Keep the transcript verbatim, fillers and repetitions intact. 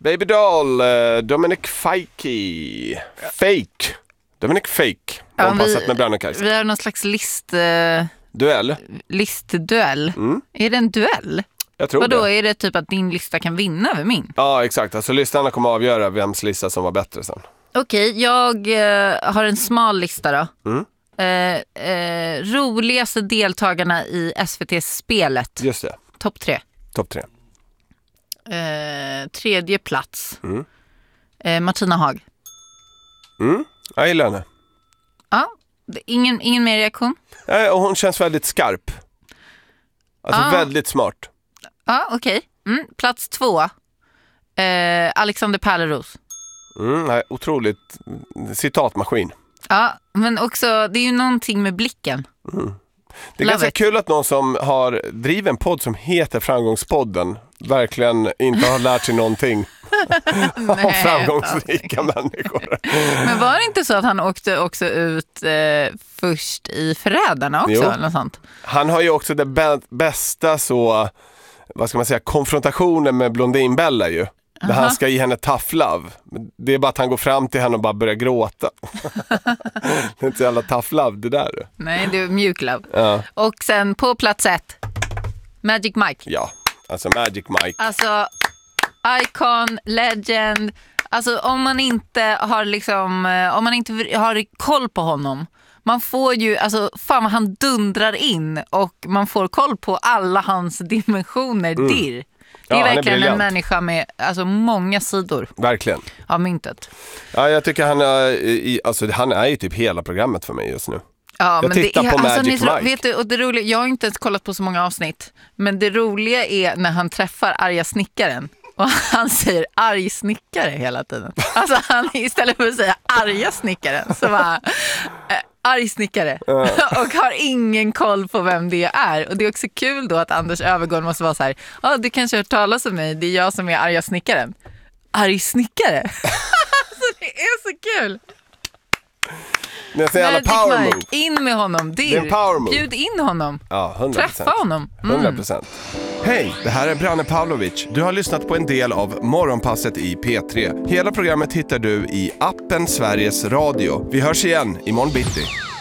Baby Doll, uh, Dominic Fike. Fake. Dominic Fake. Ja, Ompassat med Branne och Kajsa. Vi har någon slags list... Uh, duell. Listduell. Mm. Är det en duell? Jag tror Vadå, det. är det typ att din lista kan vinna över min? Ja, exakt. Alltså lyssnarna kommer att avgöra vems lista som var bättre sen. Okej, okay, jag uh, har en smal lista då. Mm. Uh, uh, roligaste deltagarna i S V T-spelet. Just det. Topp tre. Topp tre. Uh, tredje plats. Mm. Uh, Martina Haag. Mm, jag gillar henne. Ja, ingen, ingen mer reaktion? Nej, och hon känns väldigt skarp. Alltså ah. väldigt smart. Ja, okej. Okay. Mm, plats två. Uh, Alexander Pärleros. Mm, nej, otroligt citatmaskin. Ja, men också, det är ju någonting med blicken. Mm. Det är Love ganska it. kul att någon som har driver en podd som heter Framgångspodden verkligen inte har lärt sig någonting av framgångsrika människor. Men var det inte så att han åkte också ut eh, först i Förrädarna också? Jo. Eller något sånt? Han har ju också det bä- bästa så, vad ska man säga, konfrontationen med Blondinbella ju. Där han ska ge henne tough love. Det är bara att han går fram till henne och bara börjar gråta. Det är inte så jävla tough love det där. Nej, det är mjuk love. Ja. Och sen på plats ett, Magic Mike. Ja, alltså Magic Mike. Alltså, icon, legend. Alltså om man inte har liksom, om man inte har koll på honom. Man får ju, alltså fan vad han dundrar in och man får koll på alla hans dimensioner mm. dirr. Det är ja, verkligen är en människa med alltså, många sidor. Verkligen. Av myntet. Ja, jag tycker han är, alltså, han är ju typ hela programmet för mig just nu. Ja, jag men tittar det är, på alltså, Magic ni, Mike. vet du, och det roliga, jag har inte ens kollat på så många avsnitt. Men det roliga är när han träffar arga snickaren. Och han säger arg snickare hela tiden. Alltså han istället för att säga arga snickaren så var äh, arg snickare. Uh. Och har ingen koll på vem det är. Och det är också kul då att Anders Övergård måste vara så här. Ja, ah, du kanske har hört talas om mig. Det är jag som är arga snickaren. Arg snickare? Alltså det är så kul. Det är så jävla power move. In med honom. Det är, det är en power move. Bjud in honom. Ja, hundra procent. Träffa honom. Mm. hundra procent. Hej, det här är Branne Pavlovic. Du har lyssnat på en del av Morgonpasset i P tre. Hela programmet hittar du i appen Sveriges Radio. Vi hörs igen imorgon bitti.